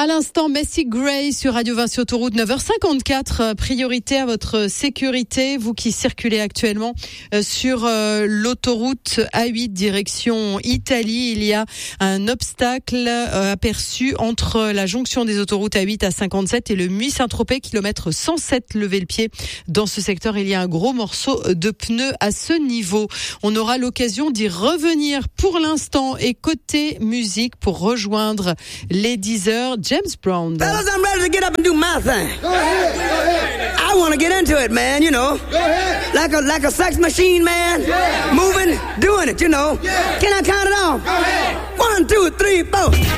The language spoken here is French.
À l'instant, Macy Gray sur Radio Vinci Autoroute, 9h54. Priorité à votre sécurité, vous qui circulez actuellement sur l'autoroute A8 direction Italie. Il y a un obstacle aperçu entre la jonction des autoroutes A8 à 57 et le Muy-Saint-Tropez, kilomètre 107. Levez le pied. Dans ce secteur, il y a un gros morceau de pneu à ce niveau. On aura l'occasion d'y revenir. Pour l'instant, et côté musique, pour rejoindre les 10h, James Brown. Fellas, I'm ready to get up and do my thing. Go ahead. I want to get into it, man, you know. Go ahead. Like a sex machine, man. Yeah. Moving, doing it, you know. Yeah. Can I count it off? Go ahead. 1, 2, 3, 4.